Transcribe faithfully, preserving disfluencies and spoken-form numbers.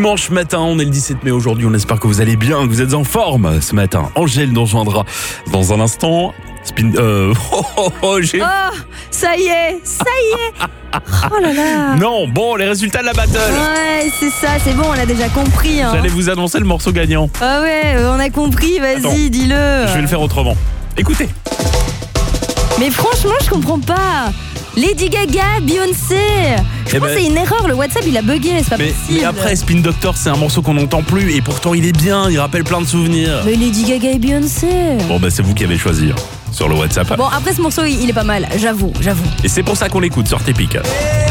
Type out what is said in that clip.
Dimanche matin, on est le dix-sept mai aujourd'hui, on espère que vous allez bien, que vous êtes en forme ce matin. Angèle nous rejoindra dans un instant. Spin... Euh... Oh, oh, oh, j'ai... Oh, ça y est, ça y est. Oh là là. Non, bon, les résultats de la battle. Ouais, c'est ça, c'est bon, on a déjà compris. Hein. J'allais vous annoncer le morceau gagnant. Ah ouais, on a compris, vas-y, Attends, dis-le. Je vais le faire autrement. Écoutez. Mais franchement, je comprends pas. Lady Gaga, Beyoncé. Je Eh pense ben... que c'est une erreur, le WhatsApp il a bugué, c'est pas mais, possible. mais après, Spin Doctor, c'est un morceau qu'on n'entend plus et pourtant il est bien, il rappelle plein de souvenirs. Mais Lady Gaga et Beyoncé. Bon, bah c'est vous qui avez choisi hein, sur le WhatsApp. Bon, après ce morceau, il il est pas mal, j'avoue, j'avoue. Et c'est pour ça qu'on l'écoute sur T P I C.